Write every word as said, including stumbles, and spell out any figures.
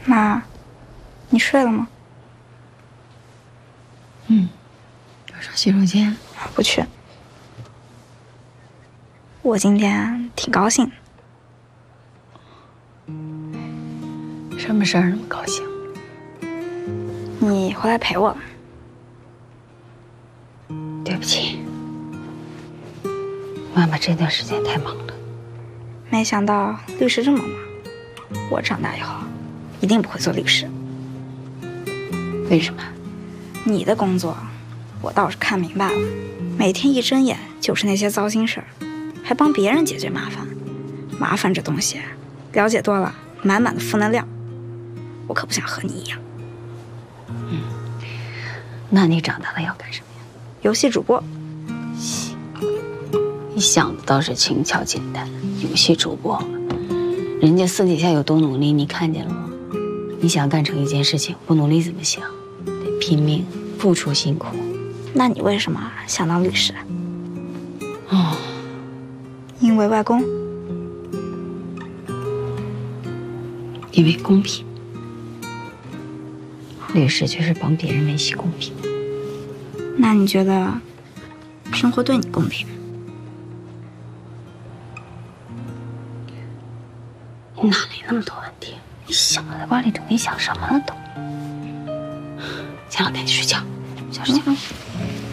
妈，你睡了吗？ 嗯，要上洗手间？ 不去。我今天挺高兴。 什么事儿那么高兴？ 你回来陪我了。 对不起，妈妈这段时间太忙了。 没想到律师这么忙，我长大以后一定不会做律师。 为什么？ 你的工作，我倒是看明白了，每天一睁眼就是那些糟心事儿，还帮别人解决麻烦。麻烦这东西，了解多了，满满的负能量。我可不想和你一样。 嗯，那你长大了要干什么呀？ 游戏主播。 行，你想的倒是轻巧简单。游戏主播，人家私底下有多努力，你看见了吗？你想干成一件事情，不努力怎么行？得拼命，付出辛苦。 那你为什么想当律师？ 哦， 因为外公。 因为公平。律师就是帮别人维系公平。 那你觉得生活对你公平？ 你哪来那么多问题？你小脑袋瓜里整天想什么呢都？行了，赶紧睡觉，小睡觉。嗯